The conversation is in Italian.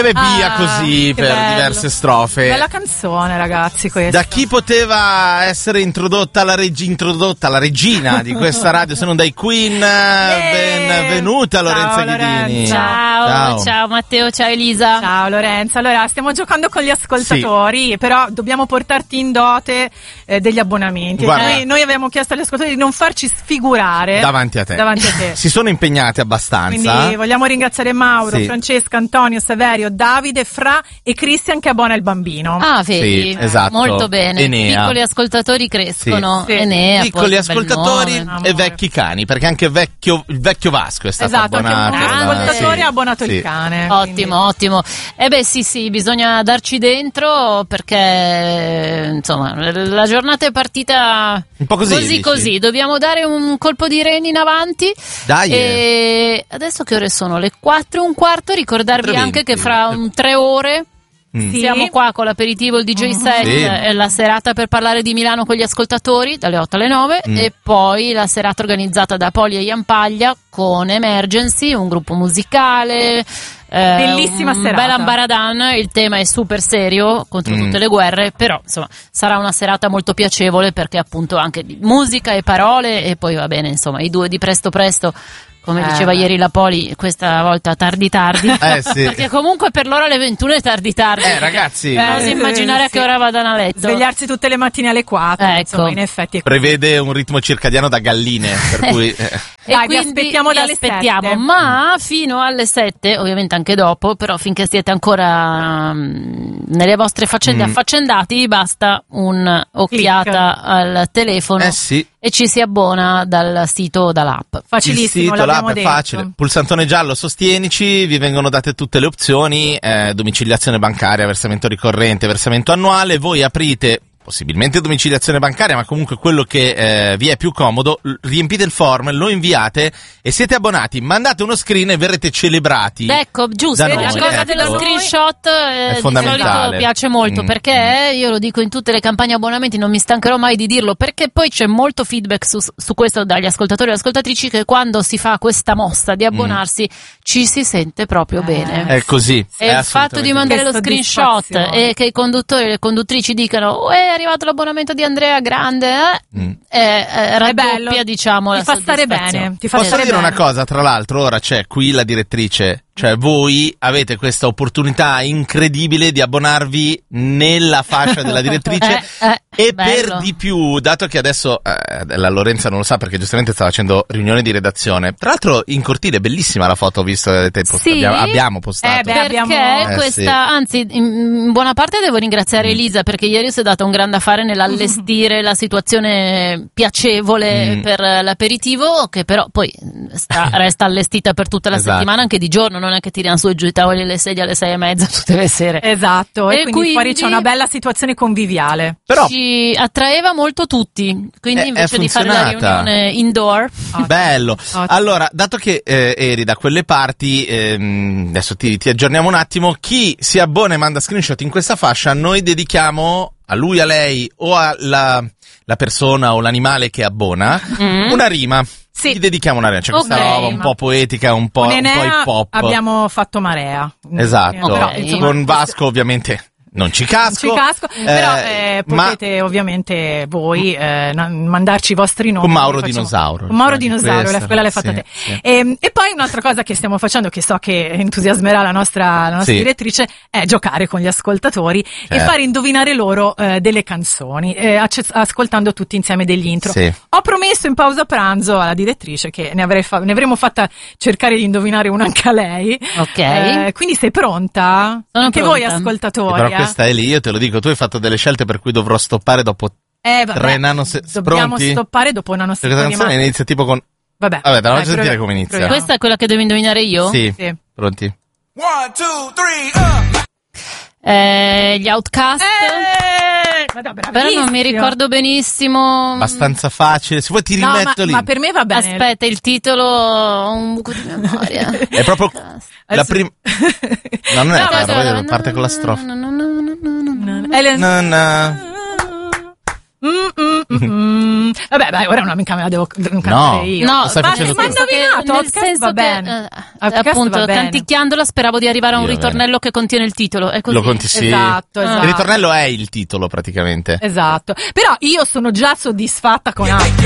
breve via così per bello. diverse strofe. Bella canzone, ragazzi, questa. Da chi poteva essere introdotta la regina di questa radio, se non dai Queen? Benvenuta Lorenza Ghidini. Ciao Matteo, ciao Elisa. Ciao Lorenza. Allora, stiamo giocando con gli ascoltatori, però dobbiamo portarti in dote degli abbonamenti. Noi abbiamo chiesto agli ascoltatori di non farci sfigurare davanti a te. Si sono impegnati abbastanza. Quindi vogliamo ringraziare Mauro, Francesca, Antonio, Saverio, Davide, Fra e Cristian che abbona il bambino. Ah, vedi, sì, esatto. Molto bene. Enea. Piccoli ascoltatori crescono. Sì. Enea, piccoli ascoltatori e vecchi cani, perché anche il vecchio Vasco è stato abbonato. Anche un ascoltatore ha abbonato il cane. Ottimo. Sì, bisogna darci dentro perché insomma la giornata è partita un po' così. Dobbiamo dare un colpo di reni in avanti. Dai. E adesso che ore sono? Le 4:15. Ricordarvi anche che fra 3 ore siamo qua con l'aperitivo, il DJ set e la serata per parlare di Milano con gli ascoltatori dalle 8 alle 9 e poi la serata organizzata da Poli e Ian Paglia con Emergency, un gruppo musicale. Bellissima serata. Bella Ambaradan, il tema è super serio contro tutte le guerre, però insomma sarà una serata molto piacevole perché appunto anche di musica e parole e poi va bene, insomma, i due di presto come diceva ieri la Poli, questa volta tardi sì. perché comunque per loro alle 21 è tardi ragazzi, non si immaginare a che ora vadano a letto, svegliarsi tutte le mattine alle 4, ecco. Insomma, in effetti prevede un ritmo circadiano da galline, per cui Dai, vi aspettiamo dalle 7. Ma fino alle 7, ovviamente anche dopo, però finché siete ancora nelle vostre faccende affaccendati, basta un'occhiata al telefono e ci si abbona dal sito o dall'app. Facilissimo, il sito, l'app è detto. facile. Pulsantone giallo, sostienici, vi vengono date tutte le opzioni, domiciliazione bancaria, versamento ricorrente, versamento annuale, voi aprite possibilmente domiciliazione bancaria, ma comunque quello che vi è più comodo, riempite il form, lo inviate e siete abbonati, mandate uno screen e verrete celebrati. Ecco, giusto, la cosa dello screenshot è di fondamentale. solito piace molto perché io lo dico in tutte le campagne abbonamenti, non mi stancherò mai di dirlo, perché poi c'è molto feedback su questo dagli ascoltatori e ascoltatrici, che quando si fa questa mossa di abbonarsi ci si sente proprio bene. È così. E il fatto di mandare lo screenshot e che i conduttori e le conduttrici dicano è arrivato l'abbonamento di Andrea Grande, raddoppia, diciamo, ti fa stare bene. Posso dire una cosa, tra l'altro ora c'è qui la direttrice, cioè voi avete questa opportunità incredibile di abbonarvi nella fascia della direttrice e bello. Per di più, dato che adesso la Lorenza non lo sa perché giustamente stava facendo riunione di redazione, tra l'altro in cortile bellissima la foto, ho visto abbiamo postato perché questa anzi in buona parte devo ringraziare Elisa, perché ieri si è data un grande affare nell'allestire la situazione piacevole per l'aperitivo, che però poi resta allestita per tutta la settimana, anche di giorno, non è che tiriamo su e giù i tavoli e le sedie alle 6:30 tutte le sere. Esatto, e quindi fuori c'è una bella situazione conviviale. Però ci attraeva molto tutti, quindi invece di fare la riunione indoor. Bello. Allora, dato che eri da quelle parti, adesso ti aggiorniamo un attimo. Chi si abbona e manda screenshot in questa fascia, noi dedichiamo a lui, a lei o alla persona o l'animale che abbona una rima. Gli dedichiamo una rima, c'è questa roba un po' poetica, un po' hip hop. Abbiamo fatto Marea. Esatto. Però, con Vasco ovviamente non ci casco, però potete ovviamente voi mandarci i vostri nomi. Con Mauro Dinosauro. Con Mauro Dinosauro, quella l'hai fatta te. Sì. E poi un'altra cosa che stiamo facendo, che so che entusiasmerà la nostra direttrice, è giocare con gli ascoltatori e fare indovinare loro delle canzoni, ascoltando tutti insieme degli intro. Ho promesso in pausa pranzo alla direttrice che ne avremmo fatta cercare di indovinare una anche a lei. Ok. Quindi sei pronta? Sono anche pronta. Voi ascoltatori. Però questa è lì, io te lo dico, tu hai fatto delle scelte per cui dovrò stoppare dopo 3 dobbiamo stoppare dopo nanosecondi. Questa canzone inizia tipo con... Vabbè, te la faccio sentire come inizia. Proviamo. Questa è quella che devo indovinare io? Sì. Pronti? 1, 2, 3, Gli Outcast. Però non mi ricordo benissimo. Abbastanza facile. Se vuoi ti rimetto lì. Ma per me va bene. Aspetta, il titolo un buco di memoria. È proprio la prima. No, non è parte con la strofa. Vabbè, ora una mica me la devo cantare io. No, stai facendo ma nel senso va bene. Appunto, canticchiandola speravo di arrivare a un ritornello che contiene il titolo. È così. Lo conti, sì. Esatto. Il ritornello è il titolo praticamente. Esatto. Però io sono già soddisfatta con